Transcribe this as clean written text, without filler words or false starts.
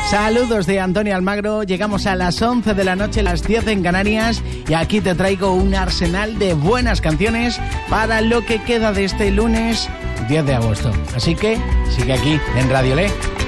Saludos de Antonio Almagro, llegamos a las 11 de la noche, las 10 en Canarias, y aquí te traigo un arsenal de buenas canciones para lo que queda de este lunes 10 de agosto. Así que sigue aquí en Radio Le.